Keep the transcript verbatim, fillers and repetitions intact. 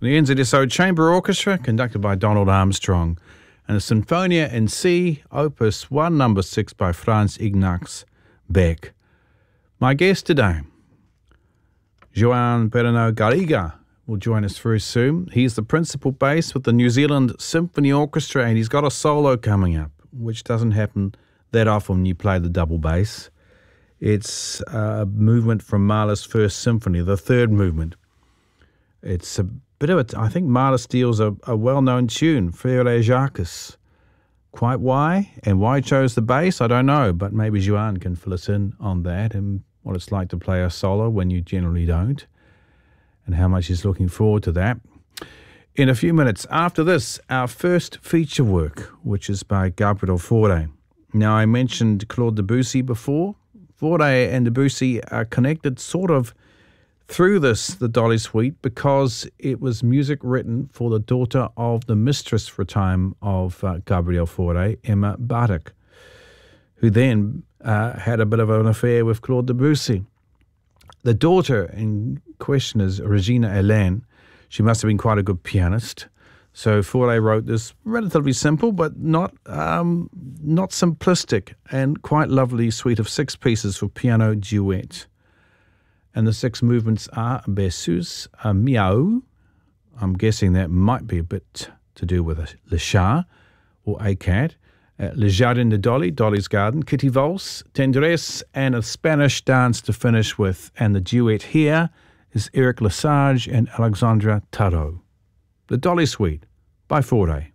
The N Z S O Chamber Orchestra, conducted by Donald Armstrong, and the Sinfonia in C, Opus one, number six, by Franz Ignaz Beck. My guest today, João Perino Garriga, will join us very soon. He's the principal bass with the New Zealand Symphony Orchestra, and he's got a solo coming up, which doesn't happen that often when you play the double bass. It's a movement from Mahler's First Symphony, the third movement. It's a bit of a, I think Mahler steals a, a well-known tune, Frere Jacques. Quite why, and why he chose the bass, I don't know, but maybe João can fill us in on that and what it's like to play a solo when you generally don't, and how much he's looking forward to that. In a few minutes after this, our first feature work, which is by Gabriel Fauré. Now, I mentioned Claude Debussy before. Fauré and Debussy are connected sort of through this, the Dolly Suite, because it was music written for the daughter of the mistress for a time of uh, Gabriel Fauré, Emma Bartók, who then uh, had a bit of an affair with Claude Debussy. The daughter in question is Regina Hélène. She must have been quite a good pianist. So Fauré wrote this relatively simple, but not um, not simplistic, and quite lovely suite of six pieces for piano duet. And the six movements are Berceuse, a Miaou. I'm guessing that might be a bit to do with a, Le Chat or A Cat. Uh, Le Jardin de Dolly, Dolly's Garden, Kitty Valse, Tendresse, and a Spanish dance to finish with. And the duet here is Eric Lesage and Alexandra Tarot. The Dolly Suite by Fauré.